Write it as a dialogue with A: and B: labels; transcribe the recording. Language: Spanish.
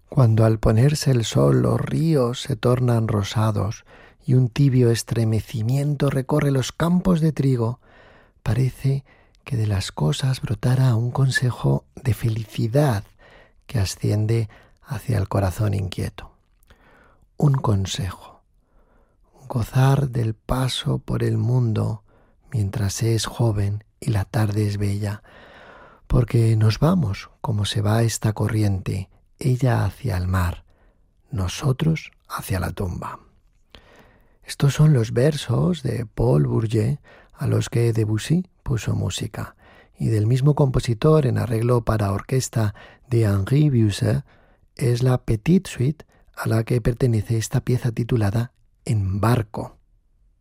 A: Cuando al ponerse el sol los ríos se tornan rosados y un tibio estremecimiento recorre los campos de trigo, parece que de las cosas brotara un consejo de felicidad que asciende hacia el corazón inquieto. Un consejo: gozar del paso por el mundo mientras se es joven y la tarde es bella, porque nos vamos como se va esta corriente, ella hacia el mar, nosotros hacia la tumba. Estos son los versos de Paul Bourget a los que Debussy puso música, y del mismo compositor en arreglo para orquesta de Henri Bucer es la Petite Suite a la que pertenece esta pieza titulada En barco.